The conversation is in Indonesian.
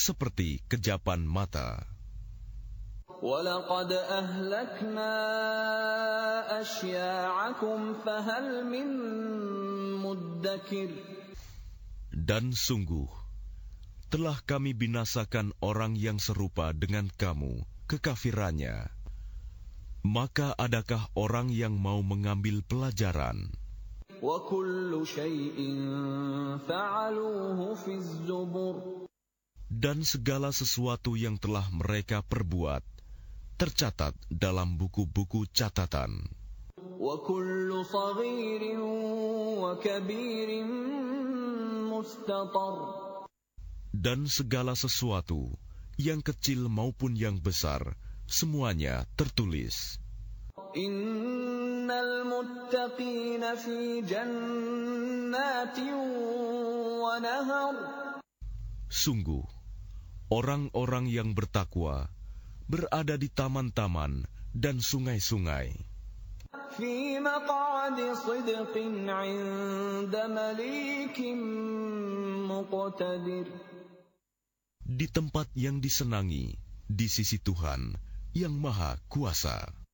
seperti kejapan mata. وَلَقَدْ أَهْلَكْنَا أَشْيَاعَكُمْ فَهَلْ مِن مُّدَّكِرٍ. Dan sungguh, telah kami binasakan orang yang serupa dengan kamu, kekafirannya. Maka adakah orang yang mau mengambil pelajaran? وَكُلُّ شَيْءٍ فَعَلُوهُ فِي الزُّبُرِ. Dan segala sesuatu yang telah mereka perbuat tercatat dalam buku-buku catatan. وَكُلُّ صَغِيرٍ وَكَبِيرٍ مُسْتَطَرٍ. Dan segala sesuatu, yang kecil maupun yang besar, semuanya tertulis. Innal muttaqina fi jannatin wa nahar. Sungguh, orang-orang yang bertakwa berada di taman-taman dan sungai-sungai. Fi maq'adi sidqin 'inda malikin muqtadir. Di tempat yang disenangi, di sisi Tuhan yang Maha Kuasa.